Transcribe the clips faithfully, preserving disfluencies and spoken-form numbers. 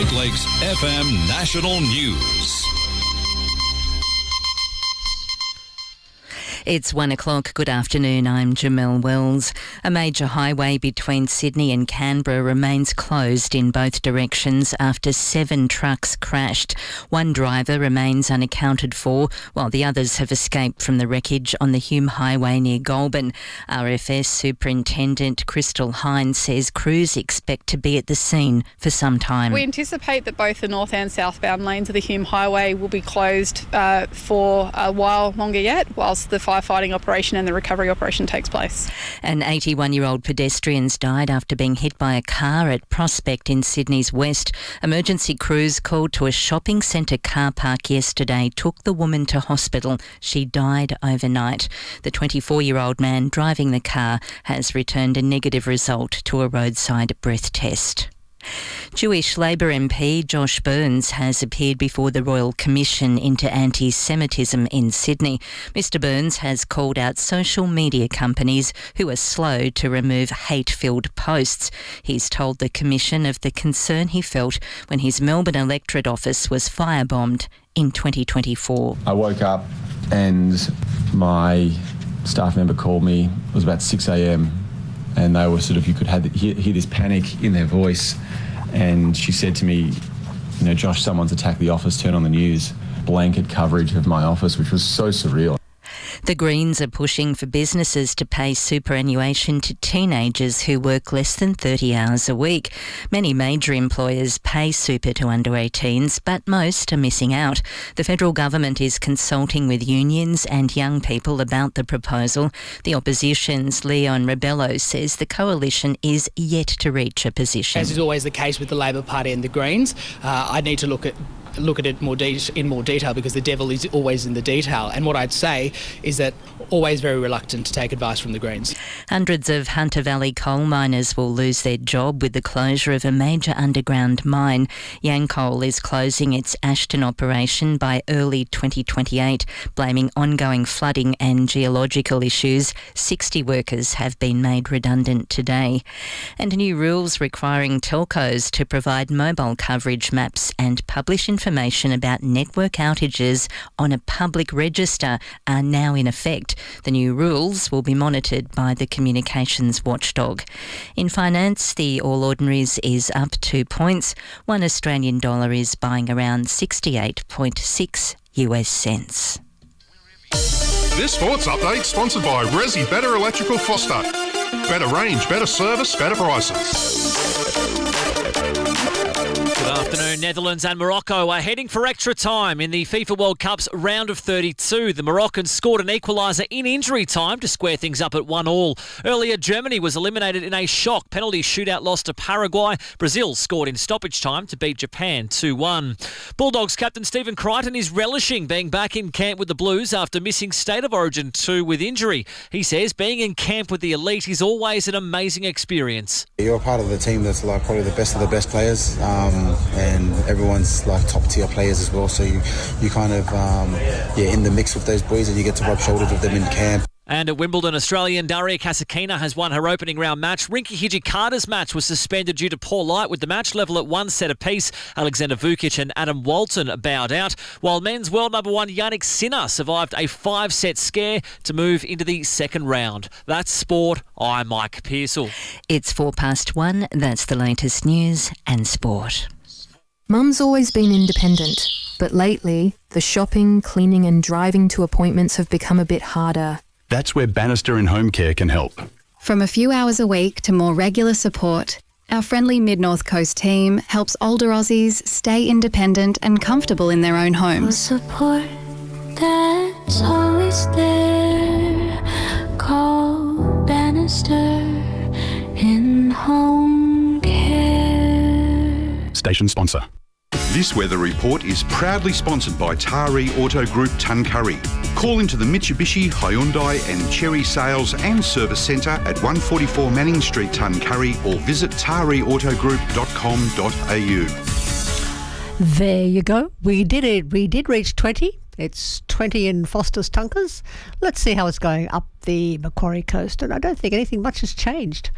Great Lakes F M National News. It's one o'clock. Good afternoon. I'm Jamelle Wells. A major highway between Sydney and Canberra remains closed in both directions after seven trucks crashed. One driver remains unaccounted for, while the others have escaped from the wreckage on the Hume Highway near Goulburn. R F S Superintendent Crystal Hines says crews expect to be at the scene for some time. We anticipate that both the north and southbound lanes of the Hume Highway will be closed uh, for a while longer yet, whilst the firefighting operation and the recovery operation takes place. An eighty-one-year-old pedestrian's died after being hit by a car at Prospect in Sydney's west. Emergency crews called to a shopping centre car park yesterday took the woman to hospital. She died overnight. The twenty-four-year-old man driving the car has returned a negative result to a roadside breath test. Jewish Labor M P Josh Burns has appeared before the Royal Commission into Anti-Semitism in Sydney. Mr Burns has called out social media companies who are slow to remove hate-filled posts. He's told the Commission of the concern he felt when his Melbourne electorate office was firebombed in twenty twenty-four. I woke up and my staff member called me. It was about six a.m. and they were sort of, you could have, hear, hear this panic in their voice. And she said to me, you know, Josh, someone's attacked the office, turn on the news. Blanket coverage of my office, which was so surreal. The Greens are pushing for businesses to pay superannuation to teenagers who work less than thirty hours a week. Many major employers pay super to under eighteens, but most are missing out. The federal government is consulting with unions and young people about the proposal. The opposition's Leon Rebello says the coalition is yet to reach a position. As is always the case with the Labor Party and the Greens, uh, I need to look at look at it more de- in more detail because the devil is always in the detail. And what I'd say is that always very reluctant to take advice from the Greens. Hundreds of Hunter Valley coal miners will lose their job with the closure of a major underground mine. Yancoal is closing its Ashton operation by early twenty twenty-eight, blaming ongoing flooding and geological issues. sixty workers have been made redundant today. And new rules requiring telcos to provide mobile coverage maps and publish information Information about network outages on a public register are now in effect. The new rules will be monitored by the communications watchdog. In finance, the All Ordinaries is up two points. One Australian dollar is buying around sixty-eight point six U S cents. This sports update sponsored by Resi Better Electrical Foster. Better range, better service, better prices. Good afternoon. Netherlands and Morocco are heading for extra time in the FIFA World Cup's round of thirty-two. The Moroccans scored an equaliser in injury time to square things up at one all. Earlier, Germany was eliminated in a shock penalty shootout loss to Paraguay. Brazil scored in stoppage time to beat Japan two one. Bulldogs captain Stephen Crichton is relishing being back in camp with the Blues after missing State of Origin two with injury. He says being in camp with the elite is always an amazing experience. You're part of the team that's like probably the best of the best players. Um, and everyone's like top tier players as well, so you, you kind of um, yeah in the mix with those boys and you get to rub shoulders with them in camp. And at Wimbledon, Australian Daria Kasatkina has won her opening round match. Rinky Hijikata's match was suspended due to poor light, with the match level at one set apiece. Alexander Vukic and Adam Walton bowed out, while men's world number one Yannick Sinner survived a five-set scare to move into the second round. That's sport. I'm Mike Pearsall. It's four past one. That's the latest news and sport. Mum's always been independent, but lately, the shopping, cleaning and driving to appointments have become a bit harder. That's where Bannister and Home Care can help. From a few hours a week to more regular support, our friendly Mid-North Coast team helps older Aussies stay independent and comfortable in their own homes. Support that's always there. Call Bannister in Home Care. Station sponsor. This weather report is proudly sponsored by Taree Auto Group Tuncurry. Call into the Mitsubishi, Hyundai and Chery Sales and Service Centre at one forty-four Manning Street, Tuncurry, or visit taree auto group dot com dot a u. There you go. We did it. We did reach twenty. It's twenty in Foster's Tunkers. Let's see how it's going up the Macquarie Coast. And I don't think anything much has changed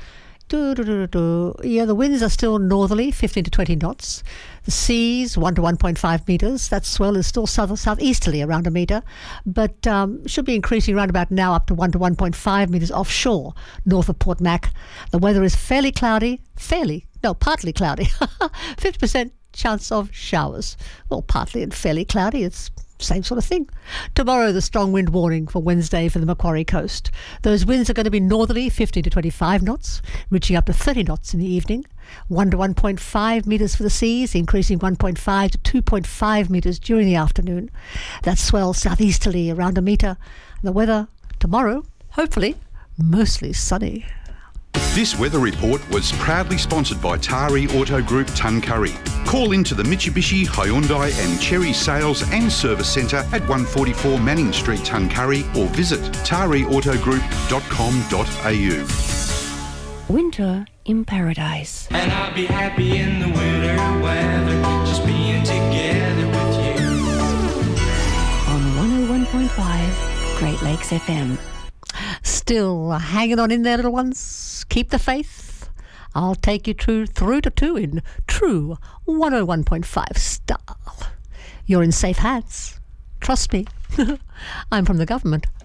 Do, do, do, do, do. Yeah, the winds are still northerly, fifteen to twenty knots. The seas, one to one point five metres. That swell is still south southeasterly, around a metre, but um, should be increasing around about now up to one to one point five metres offshore, north of Port Mac. The weather is fairly cloudy, fairly, no, partly cloudy. fifty percent chance of showers. Well, partly and fairly cloudy, it's same sort of thing. Tomorrow, the strong wind warning for Wednesday for the Macquarie coast. Those winds are going to be northerly, fifty to twenty-five knots, reaching up to thirty knots in the evening. one to one point five metres for the seas, increasing one point five to two point five metres during the afternoon. That swell southeasterly around a metre. The weather tomorrow, hopefully, mostly sunny. This weather report was proudly sponsored by Tari Auto Group Tuncurry. Call into the Mitsubishi, Hyundai and Cherry Sales and Service Centre at one forty-four Manning Street, Tuncurry, or visit tari auto group dot com dot a u. Winter in Paradise. And I'll be happy in the winter weather, just being together with you. On one oh one point five Great Lakes F M. Still hanging on in there, little ones. Keep the faith. I'll take you through, through to two in true one oh one point five style. You're in safe hands. Trust me. I'm from the government.